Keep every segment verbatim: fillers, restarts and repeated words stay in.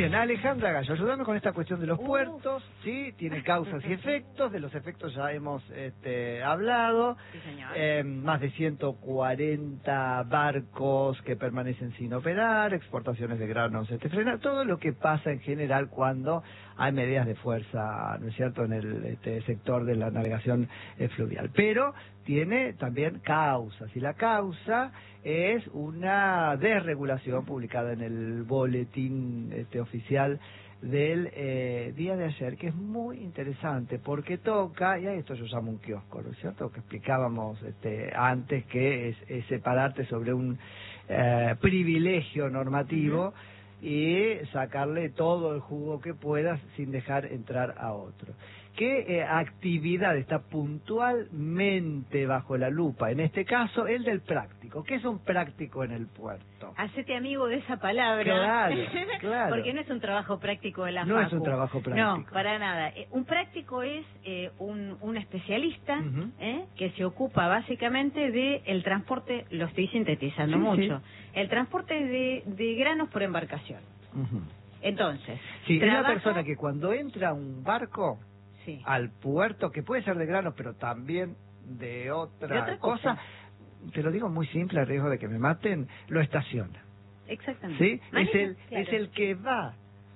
Bien, Alejandra Gallo, ayúdame con esta cuestión de los Uh. puertos, ¿sí? Tiene causas y efectos, de los efectos ya hemos este, hablado, Sí, señor. eh, más de ciento cuarenta barcos que permanecen sin operar, exportaciones de granos, este, frenar, todo lo que pasa en general cuando hay medidas de fuerza, ¿no es cierto?, en el este, sector de la navegación eh, fluvial. Pero tiene también causas, y la causa es una desregulación publicada en el boletín este, oficial del eh, día de ayer, que es muy interesante porque toca, y a esto yo llamo un kiosco, ¿no es cierto?, que explicábamos este, antes, que es, es separarte sobre un eh, privilegio normativo uh-huh. y sacarle todo el jugo que puedas sin dejar entrar a otro. ¿Qué eh, actividad está puntualmente bajo la lupa? En este caso, el del práctico. ¿Qué es un práctico en el puerto? Hacete amigo de esa palabra. Claro, claro. Porque no es un trabajo práctico de la No facu. es un trabajo práctico. No, para nada. Eh, Un práctico es eh, un, un especialista uh-huh. eh, que se ocupa básicamente de el transporte, lo estoy sintetizando sí, mucho, sí. el transporte de, de granos por embarcación. Uh-huh. Entonces, sí, trabaja... es la persona que cuando entra a un barco... Sí. al puerto, que puede ser de granos, pero también de otra, ¿De otra cosa, cosa? Te lo digo muy simple, a riesgo de que me maten, lo estaciona. Exactamente. ¿Sí? Maneja, es el claro. es el que va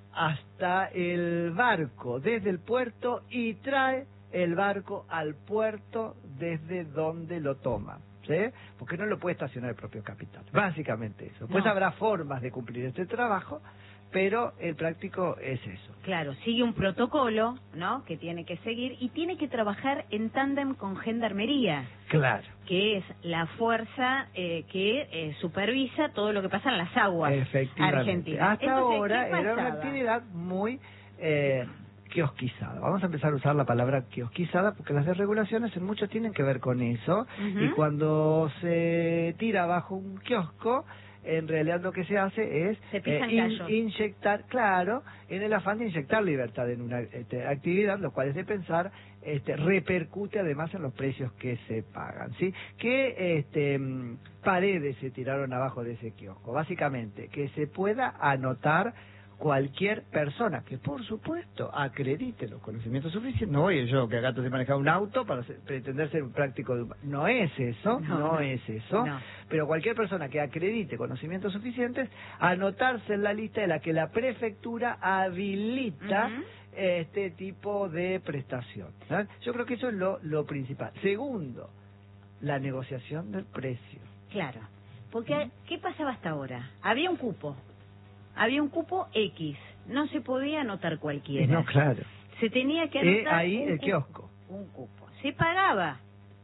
hasta el barco desde el puerto y trae el barco al puerto desde donde lo toma. ¿Sí? Porque no lo puede estacionar el propio capitán. Básicamente eso. Pues no. habrá formas de cumplir este trabajo, pero el práctico es eso. Claro, sigue un protocolo, ¿no?, que tiene que seguir y tiene que trabajar en tándem con Gendarmería. Claro. Que es la fuerza eh, que eh, supervisa todo lo que pasa en las aguas argentinas. Hasta Entonces, ahora ¿qué era una pasaba? actividad muy eh, kiosquizada. Vamos a empezar a usar la palabra kiosquizada porque las desregulaciones en muchos tienen que ver con eso. Uh-huh. Y cuando se tira bajo un kiosco, en realidad lo que se hace es se pisan eh, callos. in, inyectar, claro, en el afán de inyectar libertad en una este, actividad, lo cual es de pensar, este, repercute además en los precios que se pagan, ¿sí? ¿Qué este, paredes se tiraron abajo de ese kiosco? Básicamente, que se pueda anotar cualquier persona que, por supuesto, acredite los conocimientos suficientes. No voy yo que acá te manejar un auto para ser, pretender ser un práctico de un... No es eso, no, no, no es eso. No. Pero cualquier persona que acredite conocimientos suficientes, anotarse en la lista de la que la prefectura habilita uh-huh. este tipo de prestación. ¿Sabes? Yo creo que eso es lo, lo principal. Segundo, la negociación del precio. Claro. Porque, ¿qué pasaba hasta ahora? Había un cupo. Había un cupo X, no se podía anotar cualquiera. No, claro. Se tenía que anotar eh, ahí un el cupo, kiosco. Un cupo. Se pagaba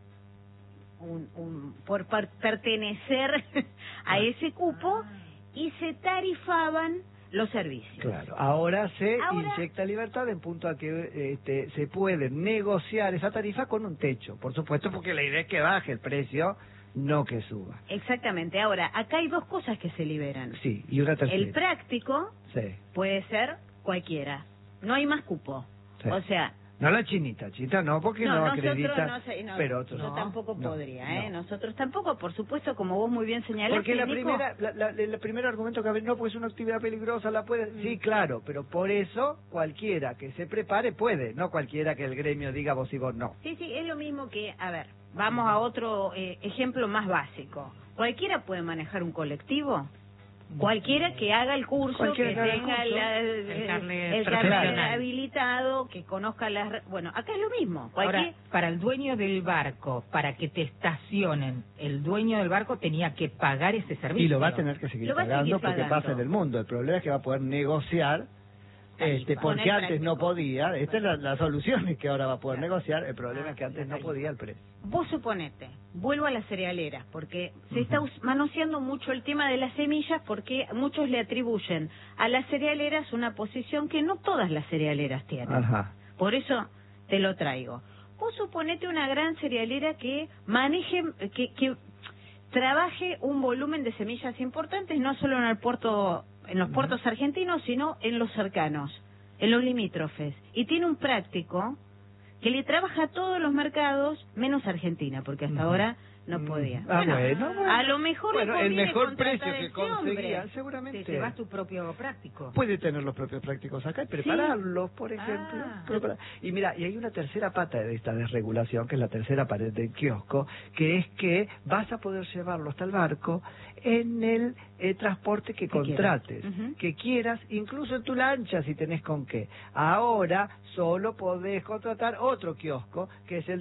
un, un, por per pertenecer a ese cupo y se tarifaban los servicios. Claro. Ahora se Ahora, inyecta libertad en punto a que este, se puede negociar esa tarifa con un techo, por supuesto, porque la idea es que baje el precio, no que suba. Exactamente. Ahora, acá hay dos cosas que se liberan. Sí, y una tercera. El práctico sí. puede ser cualquiera. No hay más cupo. Sí. O sea... No la chinita, chinita no, porque no, no acredita, no sé, no, pero otros yo no. tampoco no, podría, ¿eh? No. Nosotros tampoco, por supuesto, como vos muy bien señalaste. Porque la Nico, primera, la, la, el primer argumento que no, pues es una actividad peligrosa, la puede... Sí, claro, pero por eso cualquiera que se prepare puede, no cualquiera que el gremio diga vos y vos no. Sí, sí, es lo mismo que, a ver, vamos a otro eh, ejemplo más básico. ¿Cualquiera puede manejar un colectivo? Cualquiera que haga el curso, Cualquiera que que tenga el, curso, la, el carnet el carnet habilitado, que conozca las... Bueno, acá es lo mismo. Cualquier... Ahora, para el dueño del barco, para que te estacionen, el dueño del barco tenía que pagar ese servicio. Y lo va a tener que seguir pagando seguir porque pagando. Pasa en el mundo. El problema es que va a poder negociar, este, porque antes práctico. No podía. Esta es la, la solución, es que ahora va a poder claro. negociar. El problema ah, es que antes no podía el precio. Vos suponete, vuelvo a las cerealeras, porque se uh-huh. está manoseando mucho el tema de las semillas, porque muchos le atribuyen a las cerealeras una posición que no todas las cerealeras tienen. Ajá. Por eso te lo traigo. Vos suponete una gran cerealera que maneje, que, que trabaje un volumen de semillas importantes, no solo en el puerto, en los uh-huh. puertos argentinos, sino en los cercanos, en los limítrofes, y tiene un práctico que le trabaja a todos los mercados, menos Argentina, porque hasta uh-huh. ahora no podía. Ah, bueno, bueno. A lo mejor Bueno, le el conviene mejor contratar precio a que ese hombre. conseguían, seguramente. Te llevas tu propio práctico. Puede tener los propios prácticos acá y prepararlos, por ejemplo. Ah. Prepara- Y mira, y hay una tercera pata de esta desregulación, que es la tercera pared del kiosco, que es que vas a poder llevarlo hasta el barco en el eh, transporte que contrates, quieras. Ujú. que quieras, incluso en tu lancha si tenés con qué. Ahora solo podés contratar otro kiosco, que es el